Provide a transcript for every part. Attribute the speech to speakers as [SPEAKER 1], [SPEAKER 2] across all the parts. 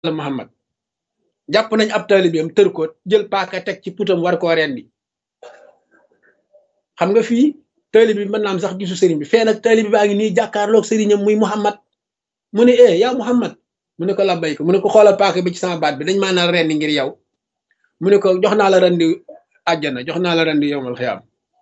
[SPEAKER 1] Muhammad jàpp nañ ab taalibeem tër ko jël paaka teg ci putam war koo rendi xam nga fii taalibe bi mën naa am sax gisu sëriñ bi fee nag taalibe baa ngi nii jàkkaarloog sëriñam muy Muhammad mu ne yaa Muhammad mu ne ko labbay ko mu ne ko xoolal paaka bi ci sama baat bi dañ maa nar rendi ngir yow mu ne ko jox naa la rendi àjjana jox naa la rendi yowmal xiyaam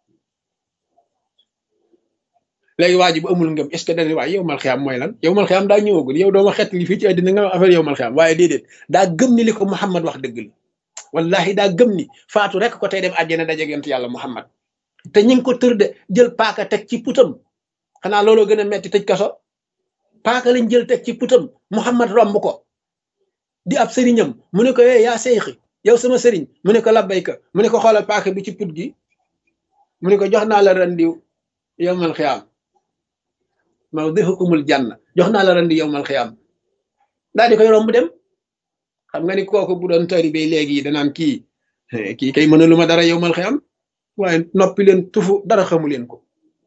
[SPEAKER 1] léegi waa ji bu amul ngëm est ce que dañuy waaye yowmal xiyaam mooy lan yowmal xiyaam daa ñëwagul yow dooma xett li fii ci àddina nga affaire yowmal xiyaam waaye déedéet daa gëm ni li ko Muhammad wax dëgg la wallahi daa gëm ni faatu rek ko tey dem àjjana dajeeg yonent yàlla Muhammad te ñu ngi ko tër de jël paaka teg ci putam xanaa looloo gën a metti tëj kaso paaka lañ jël teg ci putam Muhammad romb ko di ab sëriñam mu ne ko yaa seyxi yow sama sëriñ mu ne ko labbayka mu ne ko xoolal paaka bi ci put gi mu ne ko jox naa la rendiw yowmal xiyaam mawdihukumul janna jox naa la rendi yowmal xiyaam daal di koy romb dem xam nga ni kooku bu doon taalibe léegi yi danaan kii kay mëna lu ma dara yowmal xiyaam waaye noppi leen tufu dara xamu leen ko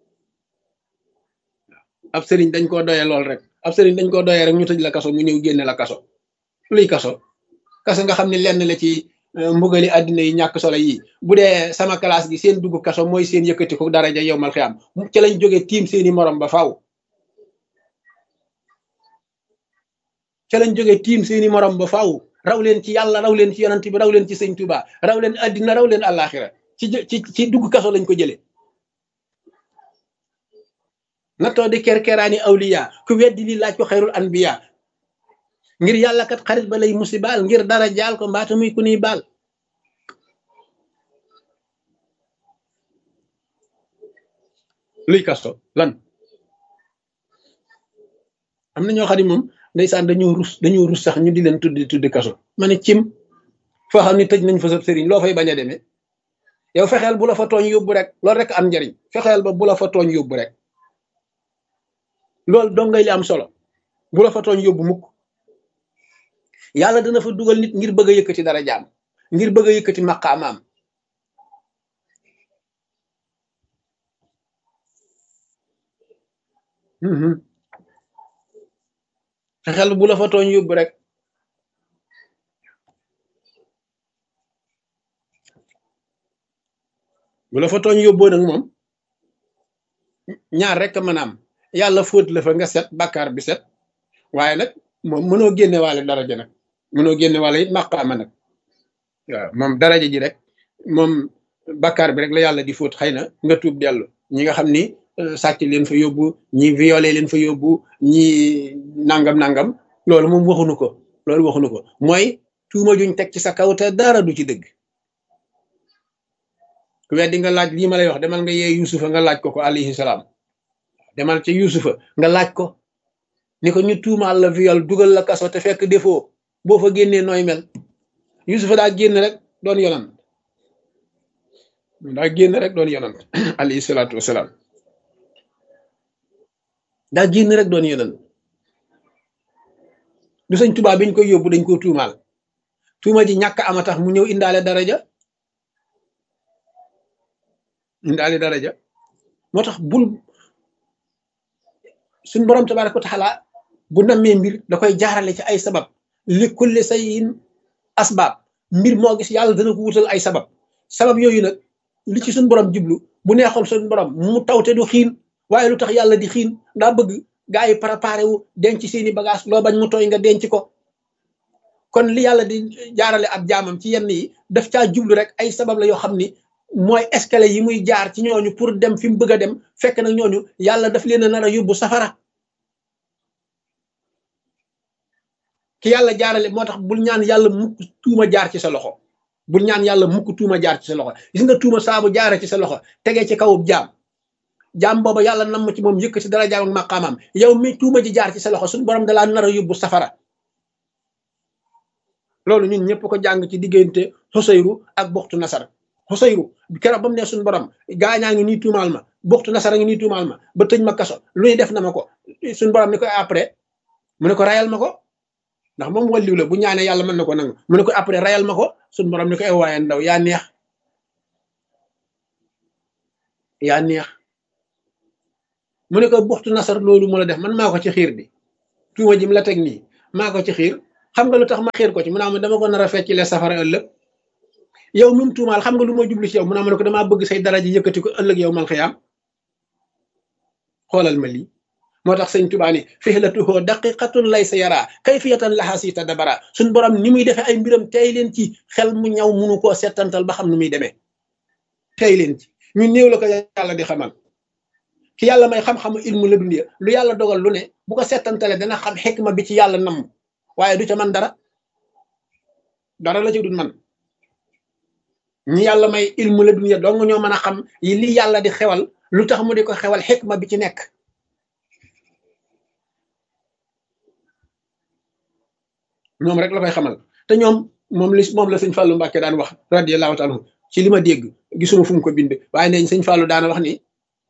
[SPEAKER 1] ab sëriñ dañ koo doyee lool rek ab sëriñ dañ koo doyee rek ñu tëj la kaso mu ñëw génne la kaso luy kaso nga xam ne lenn la ci mbugali àddina yi ñàkk solo yi bu dee sama classe gi seen dugg kaso mooy seen yëkkati ko daraja yowmal xiyaam ca lañ jóge tiim seeni morom ba faaw ca lañ jóge tiim seeni morom ba faaw raw leen ci yàlla raw leen ci yonent bi raw leen ci sëñ Tuubaa raw leen àddina raw leen àllaaxira ci dugg kaso lañ ko jëlee nattoo di kerkeraani awliya ku weddi li laaj ko xayrul anbiya ngir yàlla kat xarit ba lay musibaal ngir dara jaal ko mbaata muy ku niy baal luy kaso lan am na ñoo xam ne moom ndeysaan dañoo rus sax ñu di leen tuddi kaso ma ne cim foo xam ne tëj nañ fa sa sëriñ loo fay bañ a demee yow fexeel bu la fa tooñ yóbbu rek loolu rek am njariñ fexeel ba bu la fa tooñ yóbbu rek loolu dong ngay li am solo bu la fa tooñ yóbbu mukk yàlla dana fa dugal nit ngir bëgg a yëkkati dara jaam ngir bëgg a yëkkati maqaamaam fexeel bu la fa tooñ yóbbu rek bu la fa tooñ yóbboo nag moom ñaar rek a mën a am yàlla fóot la fa nga set bàkkaar bi set waaye nag moom mënoo génne waale daraja nag mënoo génne waale it maqaama nag waaw moom daraja ji rek moom bàkkaar bi rek la yàlla di fóot xëy na nga tuub dellu ñi nga xam ni sàcc leen fa yóbbu ñi violé leen fa yóbbu ñi nangam loolu moom waxuñu ko mooy tuuma juñ teg ci sa kaw te dara du ci dëgg ku weddi nga laaj lii ma lay wax demal nga yee yusufa nga laaj ko alayhi salaam demal ca yusufa nga laaj ko ni ko ñu tuumaal la viol dugal la kaso te fekk defoo boo fa génnee nooy mel yusufa daa génn rek doon yonant alayhi salaatu wasalaam daa génn rek doon yonant du sëñ Tuubaa biñ koy yóbbu dañ ko tuumaal tuuma ji ñàkk ama tax mu ñëw indaale daraja moo tax suñ borom tabaaraka wa taala bu nammee mbir da koy jaarale ci ay sabab li kulli sayin asbaab mbir moo gis yàlla dana ko wutal ay sabab yooyu nag li ci suñ borom jublu bu neexoon suñ borom mu tawte du xiin waaye lu tax yàlla di xiin daa bëgg gaa yi préparé wu denc seeni bagage loo bañ mu tooy nga denc ko kon li yàlla di jaarale ab jaamam ci yenn yi daf caa jublu rek ay sabab la yoo xam ni mooy escalier yi muy jaar ci ñooñu pour dem fi mu bëgg a dem fekk nag ñooñu yàlla daf leen a nar a yóbbu safara ki yàlla jaarale moo tax bul ñaan yàlla mukk tuuma jaar ci sa loxo bul ñaan yàlla mukk tuuma jaar ci sa loxo gis nga tuuma saabu jaare ci sa loxo tegee ci kawub jaam booba yàlla nam ci moom yëkk ci dara jaam ak maqaamam yow mi tuuma ji jaar ci sa loxo suñu borom dalaa nar a yóbbu safara loolu ñun ñëpp ko jàng ci diggante Xusayru ak Buxtu Nasar Xusayru keroog ba mu ne suñu borom gaañaa ngi nii tuumaal ma Buxtu Nasar a ngi nii tuumaal ma ba tëj ma kaso lu ñu def na ma ko suñu borom ni ko après mu ne ko rayal ma ko ndax moom wàlliw la bu ñaanee yàlla mën na ko nangu mu ne ko après rayal ma ko suñu borom ni ko waaye ndaw yaa neex mu ne ko Buxtu Nasar loolu mu la def man maa ko ci xiir di tuuma jim la teg nii maa ko ci xiir xam nga lu tax ma xiir ko ci mu naa ma dama ko nar a feccile safara ëllëg yow mi mu tuumaal xam nga lu ma jublu ci yow mu naa ma ne ko damaa bëgg say daraja yëkkati ko ëllëg yow mal xiyaam xoolal ma lii moo tax sëñ Tuubaa ni fihlatuhu daqiqatun laysa yara kayfiyatan laha si tadabara suñ borom ni muy defee ay mbiram tey leen ci xel mu ñaw munu koo settantal ba xam nu muy demee tey leen ci ñu néew la ko yàlla di xamal ki yàlla may xam-xamu ilmu la dunya lu yàlla dogal lu ne bu ko settantale dana xam xikma bi ci yàlla namm waaye du ca man dara la ci dul man ñi yàlla may ilmu la dunya dong ñoo mën a xam yi li yàlla di xewal lu tax mu di ko xewal xikma bi ci nekk ñoom rek la koy xamal te ñoom moom la sëñ Fallou Mbacke daan wax radiyallahu taala ci li ma dégg gisuma fu mu ko bind waaye neñ sëñ Fallou daana wax ni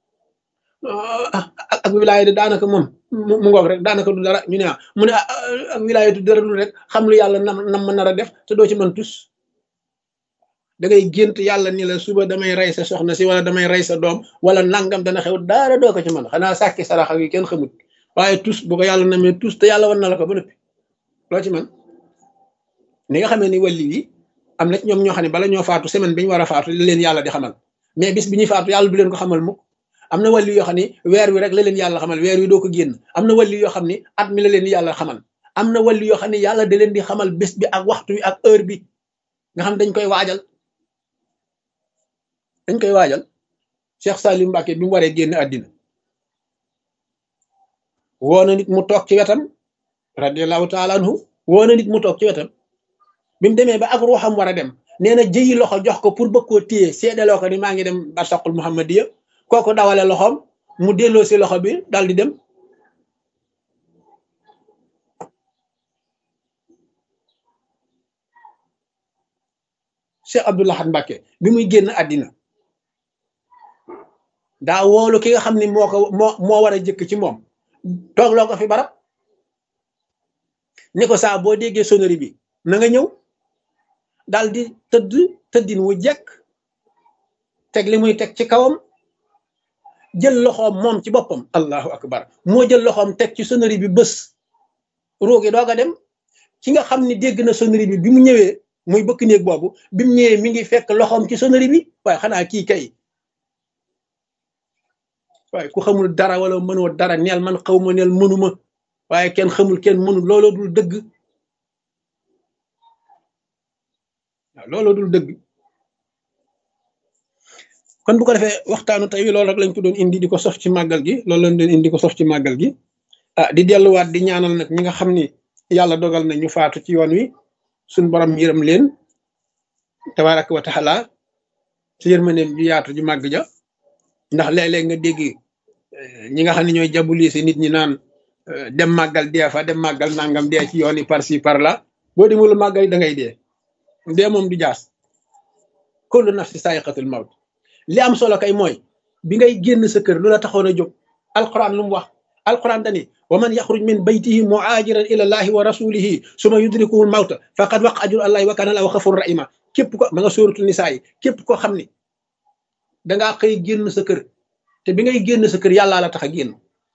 [SPEAKER 1] ak wilaaya de daanaka moom mu ngoog rek daanaka du dara ñu ne mu ne ak wilaaya du dara lu rek xam lu yàlla nam ma nar a def te doo ci mën tus da ngay gént yàlla ni la suba damay rey sa soxna si wala damay rey sa doom wala nangam dana xew daara doo ko ci mën xanaa sàkki saraxa yi kenn xamut waaye tus bu ko yàlla namee tus te yàlla wan na la ko ba noppi loo ci man ni nga xamee ni wàlli yi am na ci ñoom ñoo xam ne bala ñoo faatu semaine bi ñu war a faatu la leen yàlla di xamal mais bis bi ñuy faatu yàlla du leen ko xamal mukk am na wàlli yoo xam ne weer wi rek la leen yàlla xamal weer wi doo ko génn am na wàlli yoo xam ne at mi la leen yàlla xamal am na wàlli yoo xam ne yàlla da leen di xamal bés bi ak waxtu wi ak heure bi nga xam dañ koy waajal Cheikh Salim Mbacke bi mu waree génn àddina woo na nit mu toog ci wetam radiyallahu taala anhu woo na nit mu toog ci wetam bi mu demee ba ak ruuxam war a dem nee na jëyi loxo jox ko pour bëgg koo téye seedaloo ko ni maa ngi dem barsaqul muhammadiya kooku dawale loxoom mu delloo si loxo bi daal di dem Cheikh Abdou Lahad Mbacke bi muy génn àddina daa woolu ki nga xam ni moo war a jëkk ci moom toog loo ko fi barab ni ko saa boo déggee sonnerie bi na nga ñëw daal di tëddin wu jekk teg li muy teg ci kawam jël loxoom moom ci boppam allahu akbar moo jël loxoom teg ci sonnerie bi bés roogi doog a dem ki nga xam ni dégg na sonnerie bi mu ñëwee muy bëkk néeg boobu bi mu ñëwee mi ngi fekk loxoom ci sonnerie bi waaye xanaa kii kay waaye ku xamul dara wala mënoo dara neel man xaw ma neel mënuma waaye kenn xamul kenn mënul looloo dul dëgg waaw looloo dul dëgg kon bu ko defee waxtaanu tey wi loolu rek lañ ko doon indi di ko sof ci màggal gi loolu lañ doon indi ko sof ci màggal gi di delluwaat di ñaanal nag ñi nga xam ni yàlla dogal na ñu faatu ci yoon wi suñ borom yërëm leen tabaraka wa taala ci yërmandeem ju yaatu ju màgg ja ndax léeg-léeg nga dégg ñi nga xam ne ñooy jabulise nit ñi naan dem màggal dee fa dem màggal nangam dee ci yoon yi par ci par là boo demul màggal da ngay dee moom du jaas kullu nafsi saa'iqatul mawt li am solo kay mooy bi ngay génn sa kër lu la taxoon a jóg alquran lu mu wax alquran dani wa man yaxruj min baytihi muhaajiran ila llahi wa rasulihi suma yudrikuhu mawta faqad waqa ajru allahi wa kana allahu ghafurur rahima képp ko ma nga sóoratul nisaa yi képp koo xam ni dangaa xëy génn sa kër te bi ngay génn sa kër yàllaa la tax a génn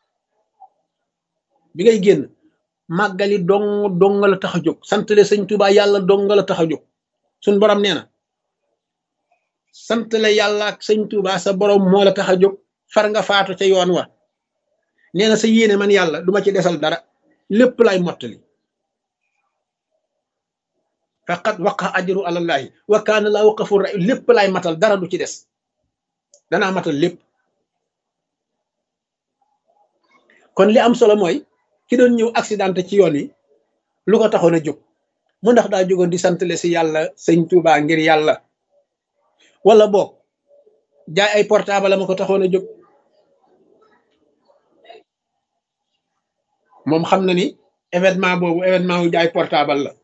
[SPEAKER 1] bi ngay génn màggali dong la tax a jóg santale sëñ Tuubaa yàlla dong la tax a jóg suñ borom nee na santale yàlla ak sëñ Tuubaa sa borom moo la tax a jóg far nga faatu ca yoon wa nee na sa yéene man yàlla duma ci desal dara lépp lay mottali faqad waqa ajru alallahi wa kaana lahu ghafurur rahim lépp lay matal dara du ci des danaa matal lépp kon li am solo mooy ki doon ñëw accidenté ci yoon wi lu ko taxoon a jóg mu ndax daa jógoon di santale si yàlla sëñ Tuubaa ngir yàlla wala boog jaay ay portable ma ko taxoon a jóg moom xam na ni événement boobu événement wu jaay portable la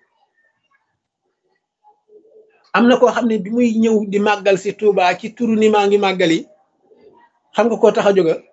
[SPEAKER 1] am na koo xam ne bi muy ñëw di màggal si Tuubaa ci turu ni maa ngi màggali xam nga koo tax a jóga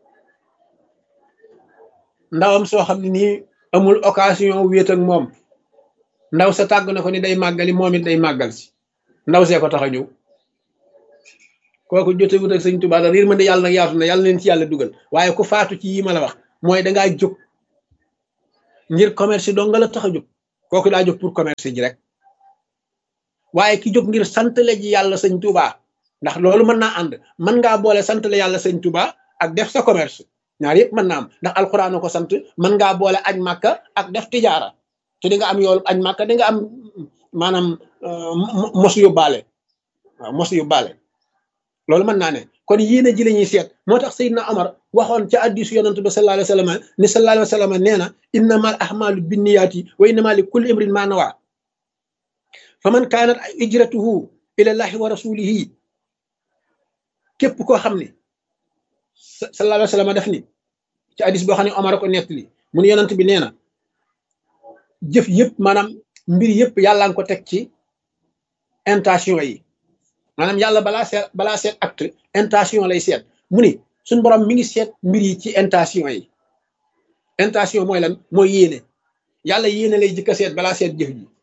[SPEAKER 1] ndawam soo xam ne nii amul occasion wéet ak moom ndaw sa tàgg na ko ni day màggali moom it day màggal si ndaw see ko tax a ñëw kooku jotewut ak sëñ Tuubaa daal yërmande yàlla nag yaatu na yàlla leen ci yàlla dugal waaye ku faatu ci yi ma la wax mooy dangaa jóg ngir commerce dong nga la tax a jóg kooku daa jóg pour commerce ji rek. waaye ki jóg ngir santale ji yàlla sëñ Touba ndax loolu mën naa ànd mën ngaa boole santale yàlla sëñ Touba ak def sa commerce ñaar yëpp mën naa am ndax alxuraan ko sant mën ngaa boole añ màkka ak def tijaara te di nga am yoolu añ màkka di nga am maanaam mos yu baale waaw mos yu baale loolu mën naa ne kon yéene ji la ñuy seet moo tax Seydina Omar waxoon ca hadiisu yonent bi sallallahu alayhi wa sallam ni sallallahu alayhi wa sallam nee na innamal ahmaalu binniyaati wa innamaa li kulli imrin maa nawaa fa man kaanat hijratuhu ilallahi wa rasulihi képp koo xam ne sallallahu alayhi wa sallam def ni ci hadiis boo xam ne Omar ko nettali mu ne yonent bi nee na jëf yëpp maanaam mbir yëpp yàlla nga ko teg ci intention yi maanaam yàlla balaa seet acte intention lay seet mu ni suñ borom mi ngi seet mbir yi ci intention yi intention mooy lan mooy yéene yàlla yéene lay jëkk a seet balaa seet jëf ji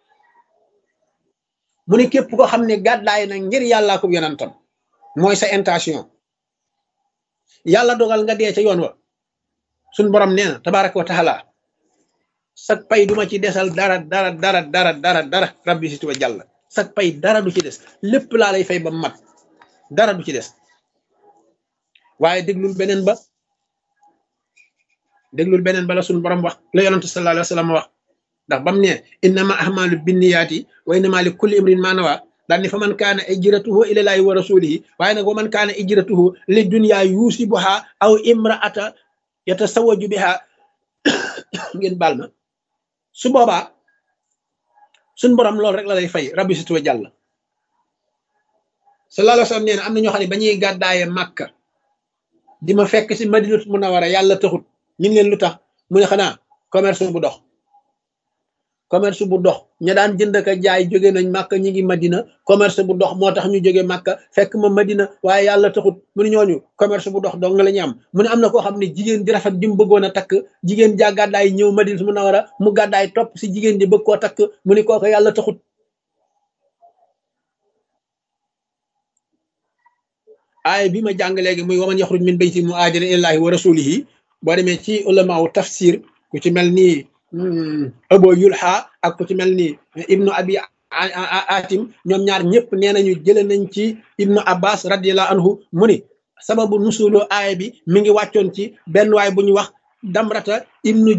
[SPEAKER 1] mu ne képp ko xam ne gàddaay na ngir yàllaa ko yonentam mooy sa intention yàlla dogal nga dee ca yoon wa suñ borom nee na tabaraka wa taala sag pay duma ci desal dara rabbi si tuba jàll sag pay dara du ci des lépp laa lay fay ba mat dara du ci des waaye déglul beneen ba la suñ borom wax la yonent sallallahu alayhi wa sallam wax ndax bam ne innama ahmalu binniyaati wa innama li kulli imrin ma nawa daal ni fa man kaana hijratuhu ilallahi wa rasulihi waaye nag wa man kaana hijratuhu li dunya yusibuha aw imraata yatasawaju biha ngeen baal ma su boobaa suñ borom loolu rek la lay fay rabbi si tuwa jàll sallallahu alayhi wa sallam nee na am na ñoo xam ne ba ñuy gàddaaye màkka di ma fekk si madinatu munawara yàlla taxut ñu leen lu tax mu ne xanaa commerce bu dox ña daan jënd ka jaay jóge nañ màkka ñi ngi madina commerce bu dox moo tax ñu jóge màkka fekk ma madina waaye yàlla taxut mu ne ñooñu commerce bu dox dong nga la ñu am mu ne am na koo xam ne jigéen di rafet ji mu bëggoon a takk jigéen ja gàddaay ñëw madina mu nawara mu gàddaay topp si jigéen di bëgg koo takk mu ne kooku yàlla taxut aaya bi ma jàng léegi muy waman yaxruj min bayti muhaajira ilallahi wa rasulihi boo demee ci ulamaaw tafsir ku ci mel nii Abu Yulha ak ku ci mel ni ibnu abi atim ñoom ñaar ñëpp nee nañu jële nañ ci ibnu abbas radiallahu anhu mu ni sababu nusulu aaya bi mi ngi wàccoon ci benn waay bu ñu wax damrata ibnu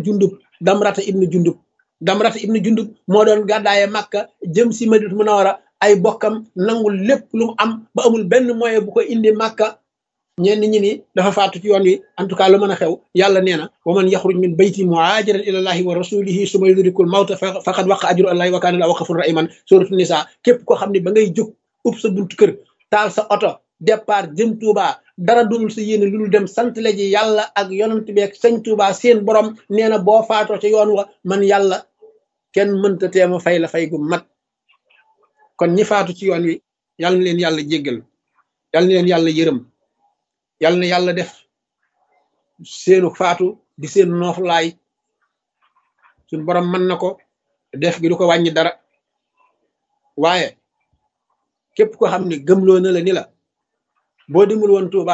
[SPEAKER 1] jundub moo doon gàddaaye màkka jëm si madinatu munawara ay bokkam nangul lépp lu mu am ba amul benn moyen bu ko indi màkka ñenn ñi ni dafa faatu ci yoon wi en tout cas lu mën a xew yàlla nee na wa man yaxruj min bayti muhajiran ilallahi wa rasulihi suma yudrikul mawta faqad waqa ajru allahi wa kana lahu ghafurur rahiman suratu nisa képp koo xam ne ba ngay jóg ub sa buntu kër taal sa oto départ jëm Touba dara dunul sa yéene lu dul dem sant la ji yàlla ak yonent bi ak sëñ Touba seen borom nee na boo faatoo ca yoon wa man yàlla kenn mënta teema fay la fay gu mat kon ñi faatu ci yoon wi yàlla na leen yàlla jéggal yàlla na leen yàlla yërëm yàlla na yàlla def seenu faatu di seen nooflaay suñ borom mën na ko def gi du ko wàññi dara waaye képp ko xam ne gëmloo na la ni la boo demul woon Touba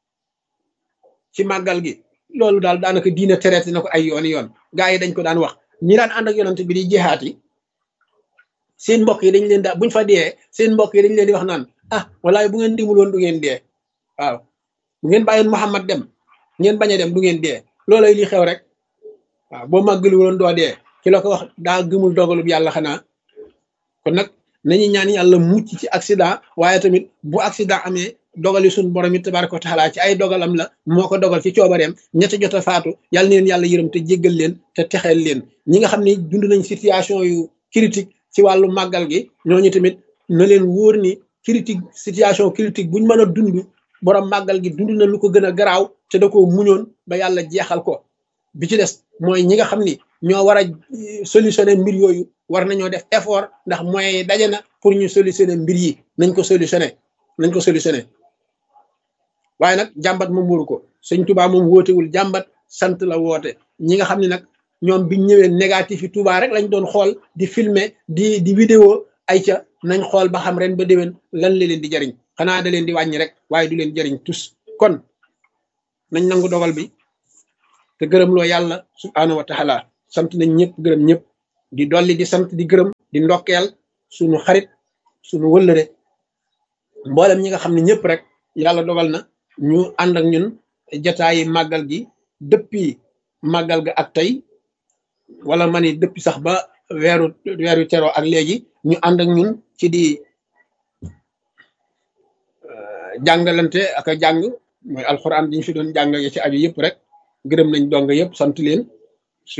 [SPEAKER 1] ci màggal gi loolu daal daanaka diina traité na ko ay yoon gaa yi dañ ko daan wax ñi daan ànd ak yonent bi di jihaat yi seen mbokk yi dañ leen daa buñ fa dee seen mbokk yi dañ leen di wax naan walaay bu ngeen demul woon du ngeen dee waaw bu ngeen bàyyoon Muhammad dem ngeen bañ a dem du ngeen dee loolay li xew rek waaw boo màggalu woon doo dee ci la ko wax daa gëmul dogalub yàlla xanaa kon nag nañu ñaan yàlla mucc ci accident waaye tamit bu accident amee dogali suñ borom it tabaraka wa taala ci ay dogalam la moo ko dogal ci coobareem ñetti jot a faatu yàlla na leen yàlla yërëm te jéggal leen te texeel leen ñi nga xam ne dund nañ situation yu critique ci wàllu màggal gi ñooñu tamit na leen wóor ni situation critique buñ mën a dund borom màggal gi dund na lu ko gën a garaaw te da ko muñoon ba yàlla jeexal ko bi ci des mooy ñi nga xam ni ñoo war a solutionner mbir yooyu war nañoo def effort ndax moyens yi daje na pour ñu solutionner mbir yi nañ ko solutionner waaye nag jàmbat moom wóoru ko sëñ Touba moom wootewul jàmbat sant la woote ñi nga xam ne nag ñoom biñ ñëwee négatif yi Touba rek lañ doon xool di filmer di vidéo ay ca nañ xool ba xam ren ba déwén lan la leen di jariñ xanaa da leen di wàññi rek waaye du leen jariñ tus kon nañ nangu dogal bi te gërëm loo yàlla subhaanahu wa taala sant nañ ñëpp gërëm ñëpp di dolli di sant di gërëm di ndokkeel sunu xarit sunu wëllëre mboolem ñi nga xam ne ñëpp rek yàlla dogal na ñu ànd ak ñun jataayi màggal gi depuis màggal ga ak tey wala ma ni depuis sax ba weeru teroo ak léegi ñu ànd ak ñun ci di jàngalante ak a jàng mooy alxuraan di ñu fi doon jàng ya ci aju yëpp rek gërëm nañ dong yëpp sant leen ci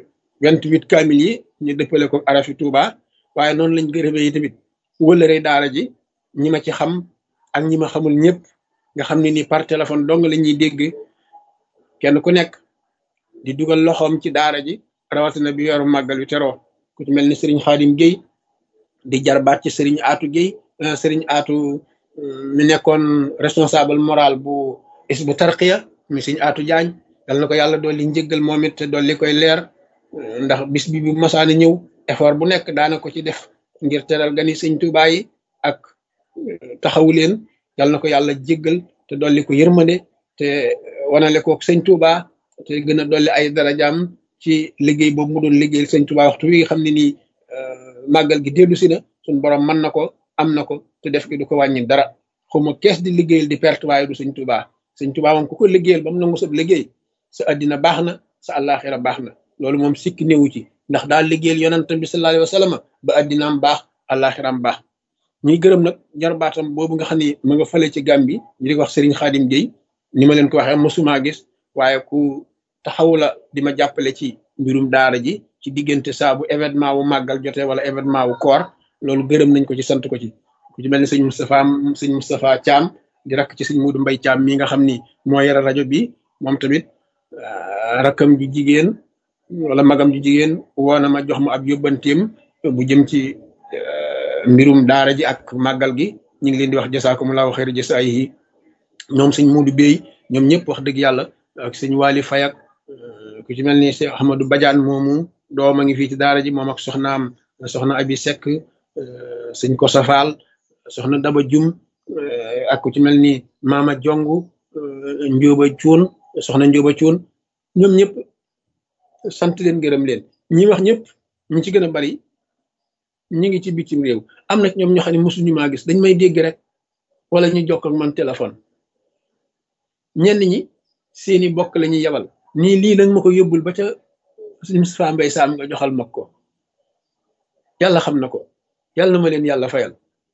[SPEAKER 1] 28 kaamil yi ñu dëppale ko arafi Touba waaye noonu lañ gërëmee yi tamit wëllëre daara ji ñi ma ci xam ak ñi ma xamul ñëpp nga xam ne ni par téléphone dong la ñuy dégg kenn ku nekk di dugal loxoom ci daara ji rawatina bi weeru màggal wi teroo ku ci mel ni Serigne Khadim Gueye di jarbaat ci Serigne Atou Gueye Serigne Atou mi nekkoon responsable moral bu Hizbut Tarqiyyah mi Serigne Atou Diagne yal na ko yàlla dolli njëggal moom it te dolli koy leer ndax bis bi bu masaana ñëw effort bu nekk daana ko ci def ngir teral gani sëñ Tuubaa yi ak taxawu leen yal na ko yàlla jéggal te dolli ko yërmande te wanale ko sëñ Tuubaa te gën a dolli ay darajaam ci liggéey boobu mu doon liggéeyal sëñ Tuubaa waxtu wi nga xam ne nii màggal gi dellu si na suñu borom mën na ko am na ko te def gi du ko wàññi dara xuma kees di liggéeyal di perte waaye du sëñ Tuubaa sëñ Tuubaa moom ku ko liggéeyal ba mu nangu sab liggéey sa addina baax na sa àllaaxira baax na loolu moom sikki néewu ci ndax daal liggéeyal yonantam bi sallallahu alayhi wa sallam ba addinaam baax àllaaxiraam baax ñuy gërëm nag jarbaatam boobu nga xam ne ma nga fale ci Gàmbi ñu di wax Serigne Khadim Gueye ni ma leen ko waxee mosuma gis waaye ku taxaw la di ma jàppale ci mbirum daara ji ci diggante saa bu événement wu màggal jotee wala événement wu koor loolu gërëm nañ ko ci sant ko ci ku ci mel ni sëñ Moustapha Thiam di rakk ci sëñ Modou Mbaye Thiam mi nga xam ni moo yore rajo bi moom tamit rakkam ju jigéen wala magam ju jigéen woo na ma jox ma ab yóbbanteem bu jëm ci mbirum daara ji ak màggal gi ñu ngi leen di wax jasaakumullahu xayra jasaayihi ñoom sëñ Modou Bey ñoom ñëpp wax dëgg yàlla ak sëñ Wali Fayak ku ci mel ni Cheikh Ahmadou Badiane moomu doom a ngi fii ci daara ji moom ak soxna Abi Seck sëñ Kosa Fall soxna Daba Jum ak ku ci mel ni Mama Jongu Njóoba Cuun soxna Njóoba Cuun ñoom ñëpp sant leen gërëm leen ñi wax ñëpp ñi ci gën a bari ñi ngi ci bitim réew am na ñoom ñoo xam ne mosuñu maa gis dañ may dégg rek wala ñu jokk ak man téléphone ñenn ñi seeni bokk la ñuy yebal nii lii lañ ma ko yóbbul ba ca Moustapha Mbaye Sam nga joxal ma ko yàlla xam na ko yàlla na ma leen yàlla fayal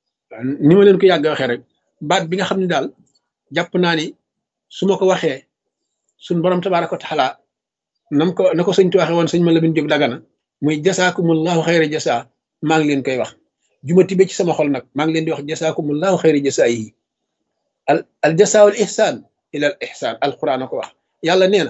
[SPEAKER 1] ni ma leen ko yàgg waxee rek baat bi nga xam ne daal jàpp naa ni su ma ko waxee suñ borom tabaaraka wa taala na ko sëñ tu waxee woon sëñ ma Lamin Jóob Dagana muy jasaakumullahu xayra jasa maa ngi leen koy wax juma tibe ci sama xol nag maa ngi leen di wax jasaakumullahu xayra jasa yi al jasaa wal ihsaan ila al ihsaan alquran a ko wax yàlla nee na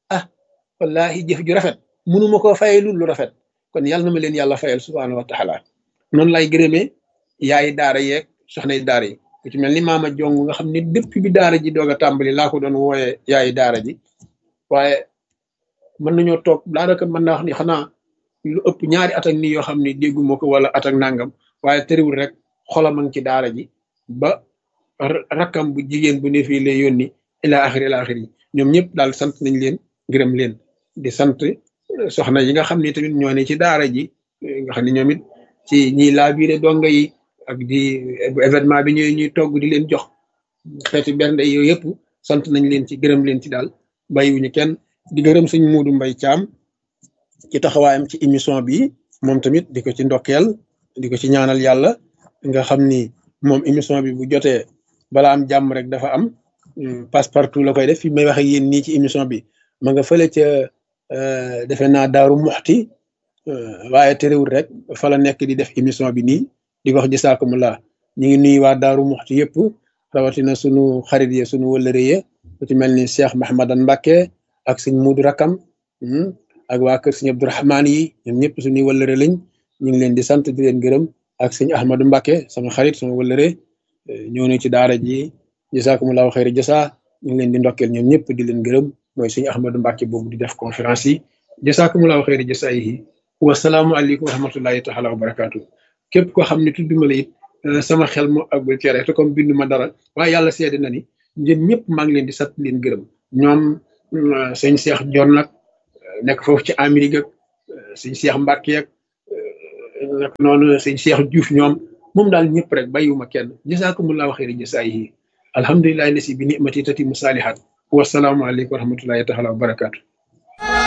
[SPEAKER 1] wallahi jëf ju rafet mënuma koo fayee lu rafet kon yàlla na ma leen yàlla fayal subhaanahu wa taala noonu lay gërëmee yaayi daara yeeg soxnay daara yi ku ci mel ni maama jong nga xam ne depuis bi daara ji doog a tàmbali laa ko doon wooyee yaayi daara ji waaye mën nañoo toog daanaka mën naa wax ni xanaa lu ëpp ñaari at ak nii yoo xam ne dégguma ko wala at ak nangam waaye tëriwul rek xolam a ngi ci daara ji ba rakkam bu jigéen bu ne fii lay yónni ila axiri ñoom ñëpp daal sant nañ leen gërëm leen di sant soxna yi nga xam ne tamit ñoo ne ci daara ji nga xam ne ñoom it ci ñiy laabiire donga yi ak di bu événement bi ñuy togg di leen jox xeeti bernde yooyu yëpp sant nañ leen ci gërëm leen ci daal bàyyiwuñu kenn di gërëm sëñ Modou Mbaye Thiam ci taxawaayam ci émission bi moom tamit di ko ci ndokkeel di ko ci ñaanal yàlla nga xam ni moom émission bi bu jotee balaa am jàmm rek dafa am passe partout la koy def fi may wax ak yéen nii ci émission bi ma nga fële ca defe naa Daaru Muxti waaye terewul rek fa la nekk di def émission bi nii di wax jisaakumullah ñu ngi nuyu waa Daaru Muxti yëpp rawatina sunu xarit yi sunu wëllëre yi ku ci mel ni Cheikh Mahamadan Mbacke ak sëñ Muudu Rakam ak waa kër sëñ Abdourahman yi ñoom ñëpp suñuy wëllëre lañ ñu ngi leen di sant di leen gërëm ak sëñ Ahmadou Mbacke sama xarit sama wëllëre ñëw na ci daara ji jisaakumullahu xayra jasa ñu ngi leen di ndokkeel ñoom ñëpp di leen gërëm mooy sëñ Ahmadou Mbacke boobu di def conférence yi jisaakumullahu xayra jasa yi wasalaamu aleykum wa rahmatullahi taala wa barakaatu képp koo xam ne tudduma la it sama xel moo ak ci rek te comme bindu ma dara waaye yàlla seede na ni ñun ñëpp maa ngi leen di sant leen gërëm ñoom sëñ Cheikh Dior nag nekk foofu ci Amérique ak sëñ Cheikh Mbacke ak nag noonu sëñ Cheikh Diouf ñoom moom daal ñëpp rek bàyyiwuma kenn jazakumullahu xayri jasaayihi alhamdulillahi lasi bi nimati tati mu saalihat wasalaamu aleykum wa rahmatullahi taala wa barakaatu